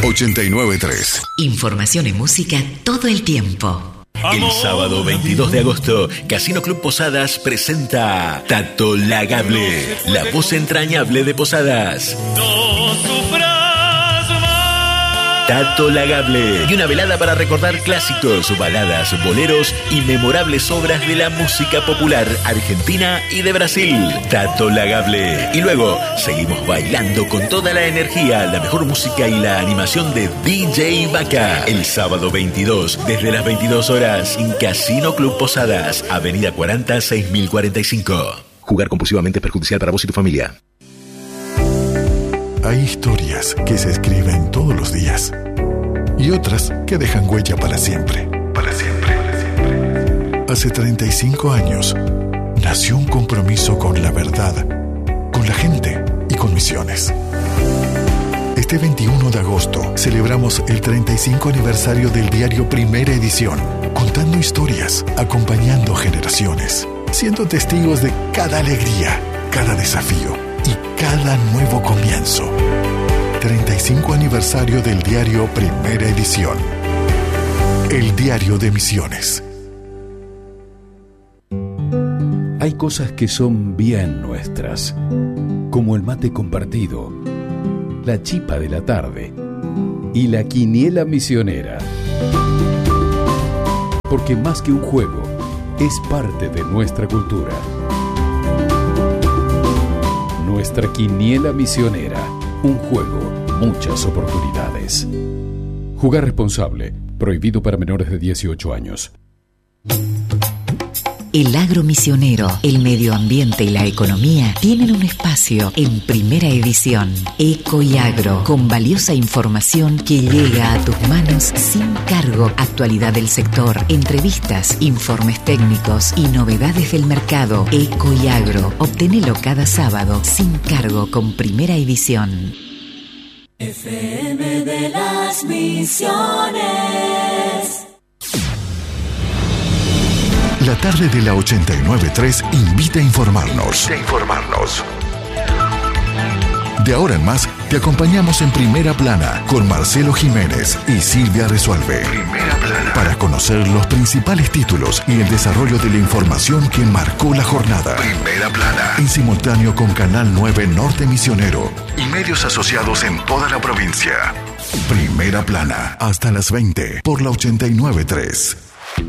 89.3. Información y música todo el tiempo. El sábado 22 de agosto, Casino Club Posadas presenta Tato Lagable, la voz entrañable de Posadas. Tato Lagable, y una velada para recordar clásicos, baladas, boleros y memorables obras de la música popular argentina y de Brasil. Tato Lagable. Y luego seguimos bailando con toda la energía, la mejor música y la animación de DJ Vaca. El sábado 22, desde las 22 horas, en Casino Club Posadas, Avenida 40, 6045. Jugar compulsivamente es perjudicial para vos y tu familia. Hay historias que se escriben todos los días y otras que dejan huella para siempre. Para siempre. Hace 35 años nació un compromiso con la verdad, con la gente y con Misiones. Este 21 de agosto celebramos el 35 aniversario del diario Primera Edición, contando historias, acompañando generaciones, siendo testigos de cada alegría, cada desafío y cada nuevo comienzo. 35 aniversario del diario Primera Edición. El diario de Misiones. Hay cosas que son bien nuestras, como el mate compartido, la chipa de la tarde y la quiniela misionera. Porque más que un juego, es parte de nuestra cultura. Nuestra quiniela misionera. Un juego, muchas oportunidades. Jugar responsable. Prohibido para menores de 18 años. El agro misionero, el medio ambiente y la economía tienen un espacio en Primera Edición. Eco y Agro, con valiosa información que llega a tus manos sin cargo. Actualidad del sector, entrevistas, informes técnicos y novedades del mercado. Eco y Agro, obtenelo cada sábado sin cargo con Primera Edición. FM de las Misiones. La tarde de la 89.3 invita a informarnos. De ahora en más, te acompañamos en Primera Plana con Marcelo Jiménez y Silvia Resuelve. Primera Plana. Para conocer los principales títulos y el desarrollo de la información que marcó la jornada. Primera Plana. En simultáneo con Canal 9 Norte Misionero y medios asociados en toda la provincia. Primera Plana. Hasta las 20 por la 89.3.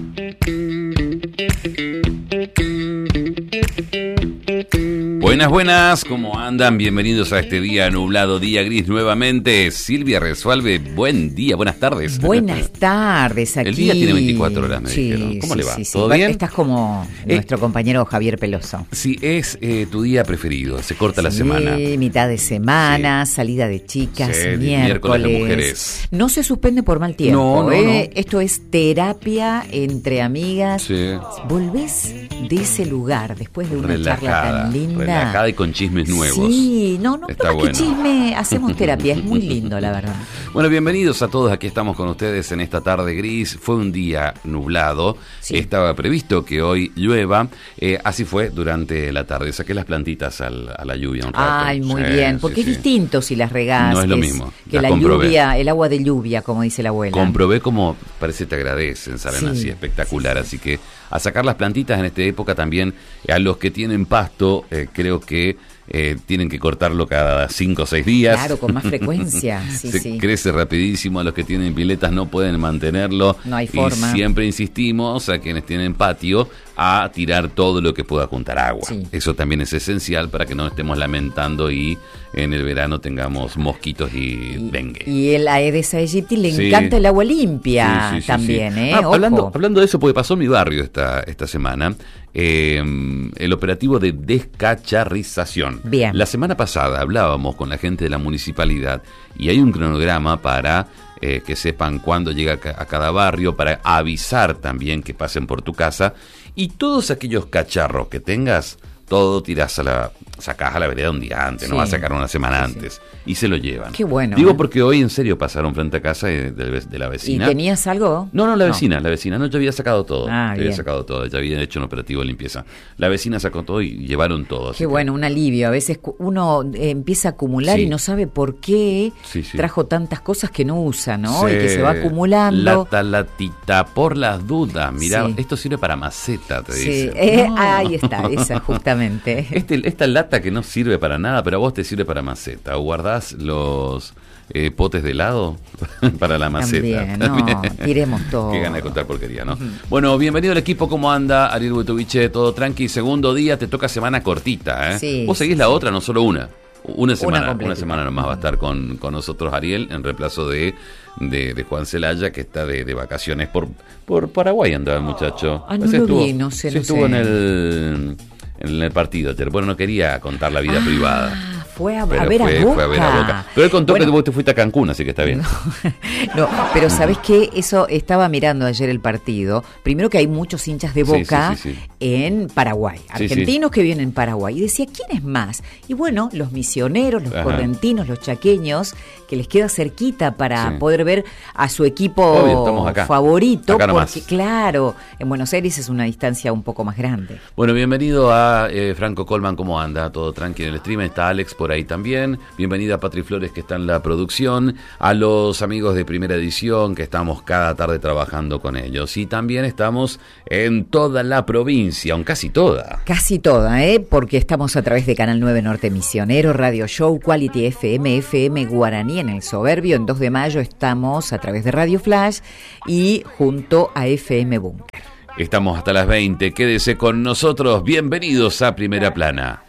Buenas, ¿cómo andan? Bienvenidos a este día nublado, día gris nuevamente. Silvia Resuelve, buen día, buenas tardes. Buenas tardes, aquí. El día tiene 24 horas, me dijeron. ¿Cómo le va? ¿Todo bien? Estás como nuestro compañero Javier Peloso. Sí, es tu día preferido, se corta la semana. Mitad de semana, salida de chicas, miércoles de mujeres. No se suspende por mal tiempo, No. Esto es terapia entre amigas. Sí. Volvés de ese lugar después de una Relajada, charla tan linda. Relajada y con chismes nuevos. Sí, no, Está más bueno. que chisme, hacemos terapia, es muy lindo, la verdad. Bueno, bienvenidos a todos, aquí estamos con ustedes en esta tarde gris. Fue un día nublado, estaba previsto que hoy llueva, así fue durante la tarde. Saqué las plantitas a la lluvia un rato. Ay, muy bien, porque es distinto si las regás. No es lo mismo. Que la lluvia, el agua de lluvia, como dice la abuela. Comprobé cómo parece te agradecen, salen así espectacular, así que a sacar las plantitas en esta época también, a los que tienen pasto, creo que tienen que cortarlo cada 5 o 6 días. Claro, con más frecuencia. Crece rapidísimo, a los que tienen piletas no pueden mantenerlo. No hay forma. Y siempre insistimos a quienes tienen patio a tirar todo lo que pueda juntar agua. Sí. Eso también es esencial para que no estemos lamentando y en el verano tengamos mosquitos y dengue. Y el Aedes aegypti le encanta el agua limpia también, ¿eh? Hablando de eso, porque pasó en mi barrio esta semana, el operativo de descacharrización. Bien. La semana pasada hablábamos con la gente de la municipalidad y hay un cronograma para que sepan cuándo llega a cada barrio, para avisar también que pasen por tu casa, y todos aquellos cacharros que tengas, todo sacás a la vereda un día antes, no vas a sacar una semana antes. Y se lo llevan. Qué bueno. Digo porque hoy en serio pasaron frente a casa de la vecina. ¿Y tenías algo? No, la vecina, no, yo había sacado todo. Ya había hecho un operativo de limpieza. La vecina sacó todo y llevaron todo. Qué bueno, un alivio. A veces uno empieza a acumular y no sabe por qué trajo tantas cosas que no usa, ¿no? Y que se va acumulando. La talatita, por las dudas. Mirá, esto sirve para maceta, te dice. Ahí está, esa justamente. Esta lata que no sirve para nada, pero a vos te sirve para maceta. O guardás los potes de helado para la maceta. También. Tiremos todo. Qué gana de contar porquería, ¿no? Bueno, bienvenido al equipo. ¿Cómo anda? Ariel Butovich, todo tranqui. Segundo día, te toca semana cortita, ¿eh? Sí, vos seguís la otra, no solo una. Una semana nomás va a estar con nosotros Ariel, en reemplazo de Juan Celaya, que está de vacaciones por Paraguay, andaba el muchacho. No sé. Estuvo en el partido ayer. Bueno, no quería contar la vida privada. Fue a ver a Boca. Pero él contó que vos te fuiste a Cancún, así que está bien. No, pero ¿sabés qué? Eso estaba mirando ayer el partido. Primero que hay muchos hinchas de Boca en Paraguay. Argentinos que vienen en Paraguay. Y decía, ¿quién es más? Y bueno, los misioneros, los correntinos, los chaqueños, que les queda cerquita para poder ver a su equipo favorito. Acá porque, claro, en Buenos Aires es una distancia un poco más grande. Bueno, bienvenido a Franco Colman. ¿Cómo anda? Todo tranquilo en el stream. Está Alex por ahí también. Bienvenida a Patri Flores, que está en la producción, a los amigos de Primera Edición, que estamos cada tarde trabajando con ellos, y también estamos en toda la provincia, aun casi toda, porque estamos a través de Canal 9 Norte Misionero, Radio Show, Quality FM Guaraní en El Soberbio. En 2 de mayo estamos a través de Radio Flash y junto a FM Búnker. Estamos hasta las 20, quédese con nosotros, bienvenidos a Primera Plana.